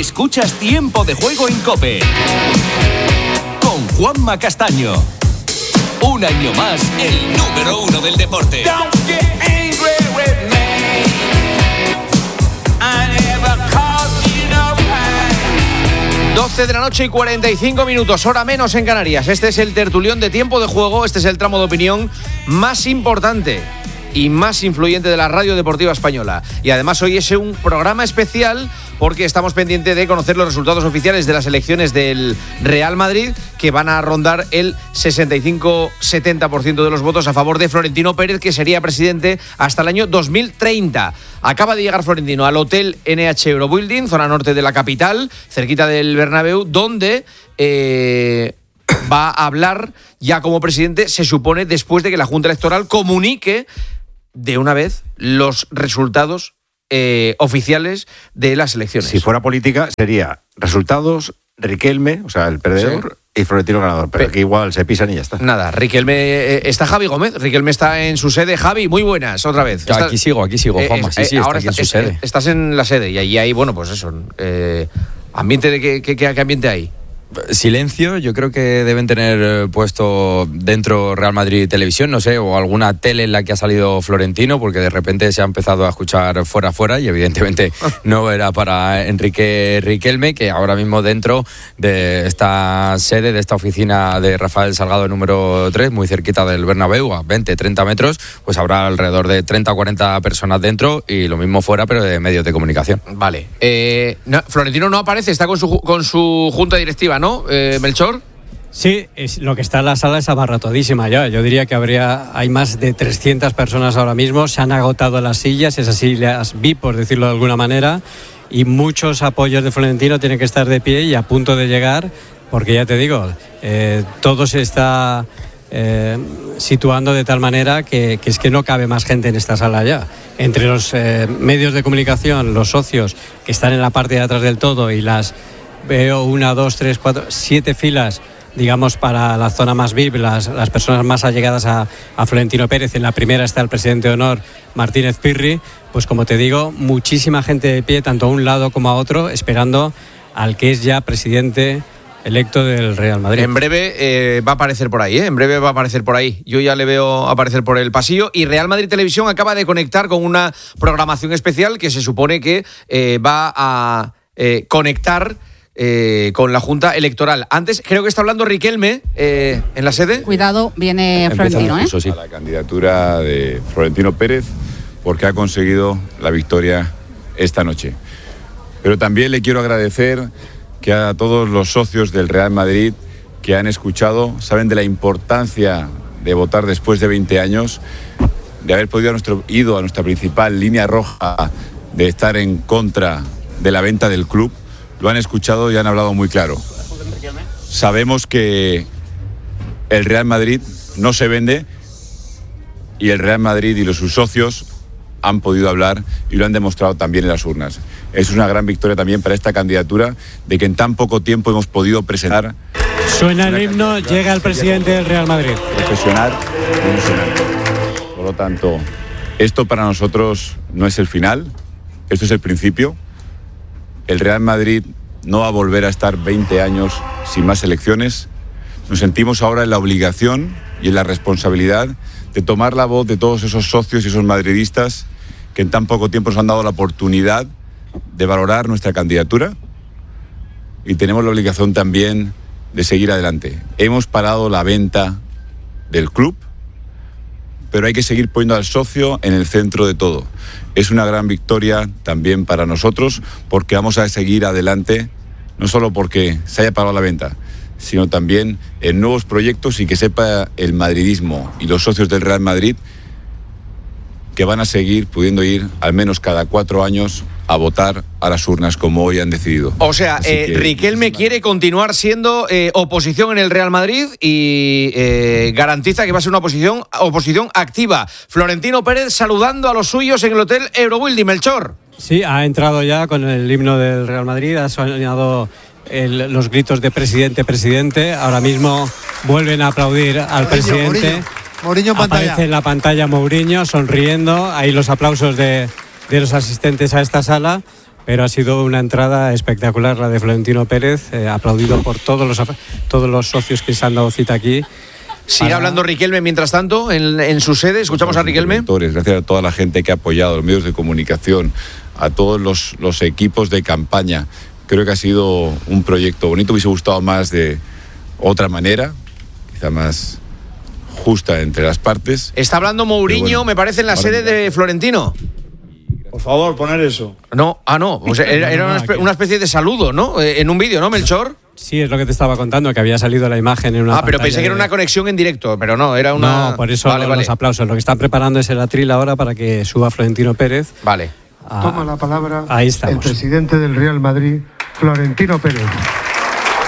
Escuchas Tiempo de Juego en COPE con Juanma Castaño. Un año más, el número 1 del deporte. 12 de la noche y 45 minutos, hora menos en Canarias. Este es el tertulión de Tiempo de Juego. Este es el tramo de opinión más importante y más influyente de la radio deportiva española. Y además hoy es un programa especial porque estamos pendientes de conocer los resultados oficiales de las elecciones del Real Madrid, que van a rondar el 65-70% de los votos a favor de Florentino Pérez, que sería presidente hasta el año 2030. Acaba de llegar Florentino al Hotel NH Eurobuilding, zona norte de la capital, cerquita del Bernabéu, donde va a hablar ya como presidente, se supone, después de que la Junta Electoral comunique de una vez los resultados oficiales de las elecciones. Si fuera política, sería resultados, Riquelme, o sea, el perdedor, sí, y Florentino ganador. Pero aquí igual se pisan y ya está. Nada, Riquelme, está Javi Gómez. Riquelme está en su sede. Javi, muy buenas, otra vez. Aquí sigo, Juanma. Sí, ahora está aquí en su sede. Estás en la sede y allí hay, bueno, pues eso. ¿Ambiente de qué ambiente hay? Silencio, yo creo que deben tener puesto dentro Real Madrid Televisión, no sé, o alguna tele en la que ha salido Florentino, porque de repente se ha empezado a escuchar fuera y evidentemente no era para Enrique Riquelme, que ahora mismo dentro de esta sede, de esta oficina de Rafael Salgado número 3, muy cerquita del Bernabéu, a 20-30 metros, pues habrá alrededor de 30 o 40 personas dentro y lo mismo fuera, pero de medios de comunicación. Vale. Florentino no aparece, está con su junta directiva, ¿no, Melchor? Sí, lo que está en la sala es abarrotadísima ya. Yo diría que hay más de 300 personas ahora mismo. Se han agotado las sillas, esas sillas VIP, por decirlo de alguna manera, y muchos apoyos de Florentino tienen que estar de pie y a punto de llegar, porque ya te digo, todo se está situando de tal manera que es que no cabe más gente en esta sala ya. Entre los medios de comunicación, los socios que están en la parte de atrás del todo y veo 1, 2, 3, 4, 7 filas, digamos, para la zona más VIP, las personas más allegadas a Florentino Pérez. En la primera está el presidente de honor, Martínez Pirri. Pues como te digo, muchísima gente de pie, tanto a un lado como a otro, esperando al que es ya presidente electo del Real Madrid. En breve va a aparecer por ahí, En breve va a aparecer por ahí. Yo ya le veo aparecer por el pasillo. Y Real Madrid Televisión acaba de conectar con una programación especial que se supone que va a conectar con la Junta Electoral. Antes creo que está hablando Riquelme en la sede. Cuidado, viene Florentino, sí. A la candidatura de Florentino Pérez, porque ha conseguido la victoria esta noche. Pero también le quiero agradecer que a todos los socios del Real Madrid que han escuchado, saben de la importancia de votar después de 20 años, de haber ido a nuestra principal línea roja, de estar en contra de la venta del club. Lo han escuchado y han hablado muy claro. Sabemos que el Real Madrid no se vende y el Real Madrid y sus socios han podido hablar y lo han demostrado también en las urnas. Es una gran victoria también para esta candidatura, de que en tan poco tiempo hemos podido presentar. Suena el himno, llega el presidente del Real Madrid. Profesional y emocionante. Por lo tanto, esto para nosotros no es el final, esto es el principio. El Real Madrid no va a volver a estar 20 años sin más elecciones. Nos sentimos ahora en la obligación y en la responsabilidad de tomar la voz de todos esos socios y esos madridistas que en tan poco tiempo nos han dado la oportunidad de valorar nuestra candidatura, y tenemos la obligación también de seguir adelante. Hemos parado la venta del club, pero hay que seguir poniendo al socio en el centro de todo. Es una gran victoria también para nosotros, porque vamos a seguir adelante, no solo porque se haya parado la venta, sino también en nuevos proyectos, y que sepa el madridismo y los socios del Real Madrid que van a seguir pudiendo ir al menos cada 4 años a votar a las urnas, como hoy han decidido. O sea, Riquelme quiere continuar siendo oposición en el Real Madrid y garantiza que va a ser una oposición activa. Florentino Pérez saludando a los suyos en el Hotel Eurobuilding. Melchor. Sí, ha entrado ya con el himno del Real Madrid, ha sonado los gritos de presidente. Ahora mismo vuelven a aplaudir al presidente. Mourinho en pantalla. Aparece en la pantalla Mourinho sonriendo. Ahí los aplausos de los asistentes a esta sala. Pero ha sido una entrada espectacular la de Florentino Pérez, aplaudido por todos los socios que se han dado cita aquí. Sigue hablando Riquelme mientras tanto en su sede. Escuchamos a Riquelme. Gracias a toda la gente que ha apoyado, los medios de comunicación, a todos los equipos de campaña. Creo que ha sido un proyecto bonito. Me hubiese gustado más de otra manera, quizá más justa entre las partes. Está hablando Mourinho, me parece, en la sede de Florentino. Por favor, poner eso. No, pues era una especie de saludo, ¿no? En un vídeo, ¿no, Melchor? Sí, es lo que te estaba contando, que había salido la imagen en una pero pensé que era una conexión en directo, pero no, era una... No, por eso los aplausos. Lo que están preparando es el atril ahora para que suba Florentino Pérez. Vale. Toma la palabra ahí estamos. El presidente del Real Madrid, Florentino Pérez.